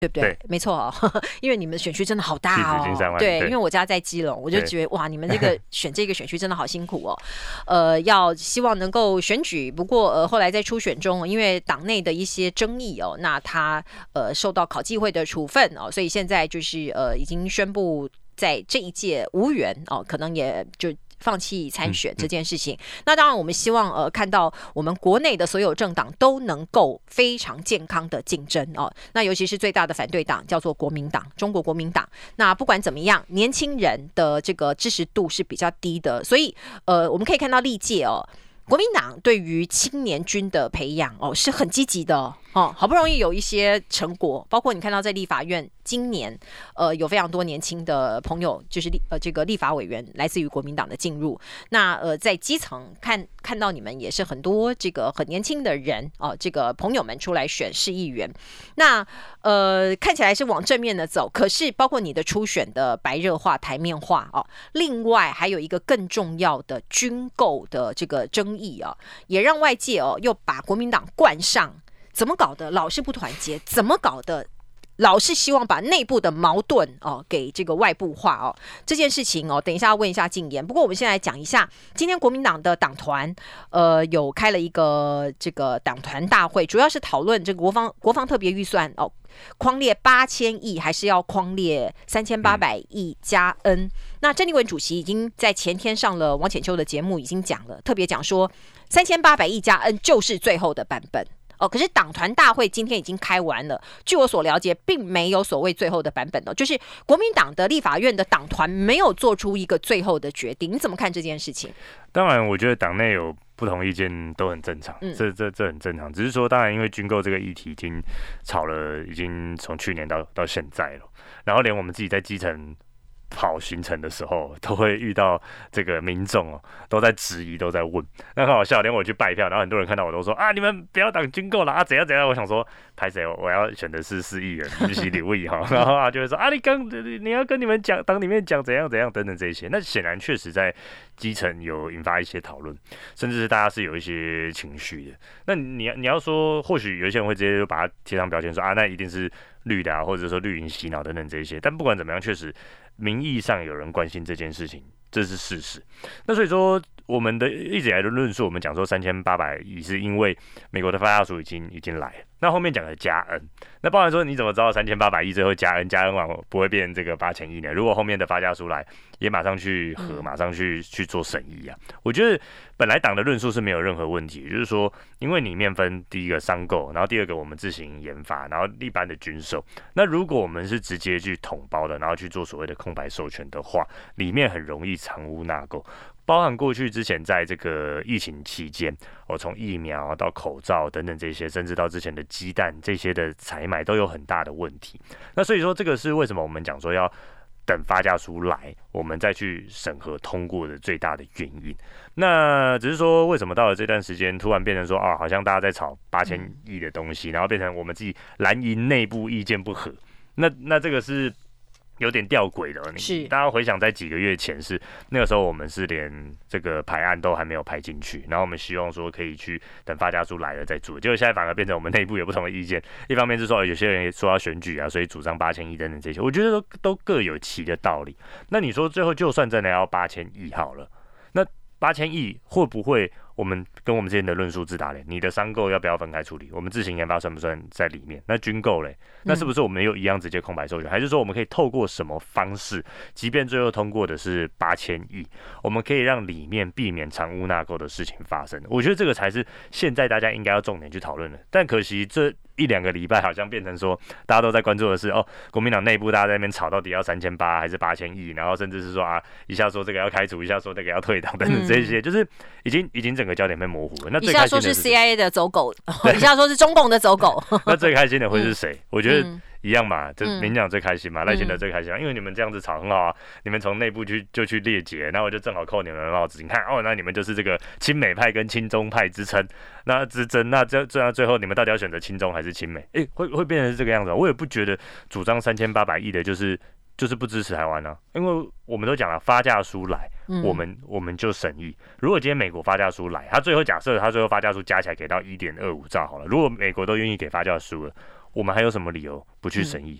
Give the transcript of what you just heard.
对不对？没错哦，因为你们的选区真的好大哦。对，因为我家在基隆，我就觉得哇，你们这个选这个选区真的好辛苦哦。要希望能够选举，不过后来在初选中，因为党内的一些争议哦，那他受到考纪会的处分哦，所以现在就是已经宣布在这一届无缘哦，可能也就放弃参选这件事情。那当然我们希望看到我们国内的所有政党都能够非常健康的竞争哦。那尤其是最大的反对党叫做国民党，中国国民党。那不管怎么样，年轻人的这个支持度是比较低的，所以我们可以看到历届国民党对于青年军的培养是很积极的好不容易有一些成果，包括你看到在立法院今年有非常多年轻的朋友，就是这个立法委员来自于国民党的进入。那在基层看到你们也是很多这个很年轻的人这个朋友们出来选市议员。那看起来是往正面的走，可是包括你的初选的白热化、台面化另外还有一个更重要的军购的这个争议也让外界又把国民党冠上怎么搞的老是不团结，怎么搞的老是希望把内部的矛盾给这个外部化这件事情等一下要问一下敬言。不过我们先来讲一下，今天国民党的党团有开了一个这个党团大会，主要是讨论这个国防特别预算匡列8000亿还是要匡列3800亿加 N。那郑丽文主席已经在前天上了王浅秋的节目，已经讲了，特别讲说3800亿加 N 就是最后的版本。可是党团大会今天已经开完了，据我所了解，并没有所谓最后的版本就是国民党的立法院的党团没有做出一个最后的决定。你怎么看这件事情？ 当然，我觉得党内有不同意见都很正常，这很正常。只是说，当然因为军购这个议题已经吵了，已经从去年到现在了，然后连我们自己在基层跑行程的时候，都会遇到这个民众都在质疑，都在问。那很好笑，连我去拜票，然后很多人看到我都说你们不要党军购啦怎样怎样。我想说，拍谁？我要选的是市议员，不是刘毅然后就会说你要跟你们讲，党里面讲怎样怎样等等这些。那显然确实在基层有引发一些讨论，甚至是大家是有一些情绪的。那你要说，或许有一些人会直接就把它贴上标签说那一定是绿的或者说绿营洗脑等等这些。但不管怎么样，确实名义上有人关心这件事情，这是事实。那所以说，我们的一直以来的论述，我们讲说3800亿是因为美国的发价署已经来了。那后面讲的加 N， 那包含说你怎么知道3800亿最后加 N 完不会变这个8000亿呢？如果后面的发价书来，也马上去核，马上去做审议我觉得本来党的论述是没有任何问题，就是说，因为里面分第一个商购，然后第二个我们自行研发，然后一般的军售。那如果我们是直接去统包的，然后去做所谓的空白授权的话，里面很容易藏污纳垢。包含过去之前在这个疫情期间，从疫苗到口罩等等这些，甚至到之前的鸡蛋这些的采买都有很大的问题。那所以说，这个是为什么我们讲说要等发价书来，我们再去审核通过的最大的原因。那只是说，为什么到了这段时间突然变成说好像大家在吵8000亿的东西，然后变成我们自己蓝营内部意见不合？那这个是有点吊诡的。是大家回想在几个月前是那个时候，我们是连这个排案都还没有排进去，然后我们希望说可以去等发价书来了再做，结果现在反而变成我们内部有不同的意见。一方面是说有些人说要选举所以主张8000亿等等这些，我觉得都各有其的道理。那你说最后就算真的要8000亿好了，那8000亿会不会我们跟我们之前的论述自打脸？你的商购要不要分开处理？我们自行研发算不算在里面？那军购嘞？那是不是我们又一样直接空白授权？还是说我们可以透过什么方式，即便最后通过的是8000亿，我们可以让里面避免藏污纳垢的事情发生？我觉得这个才是现在大家应该要重点去讨论的。但可惜这1-2个礼拜好像变成说，大家都在关注的是国民党内部大家在那边吵到底要3800还是8000亿，然后甚至是说一下说这个要开除，一下说这个要退党等等这些，就是已经整个焦点被模糊了。那最开心的一下说是 CIA 的走狗，一下说是中共的走狗。 那最开心的会是谁？我觉得一样嘛，就民进党最开心嘛，赖清德最开心因为你们这样子吵很好你们从内部就去列解，然后我就正好扣你们的帽子，你看那你们就是这个亲美派跟亲中派之称，那之争，那最后你们到底要选择亲中还是亲美？会变成是这个样子我也不觉得主张3800亿的就是不支持台湾因为我们都讲了发价书来，我们就审议。如果今天美国发价书来，他最后假设他最后发价书加起来给到1.25兆好了，如果美国都愿意给发价书了，我们还有什么理由不去审议？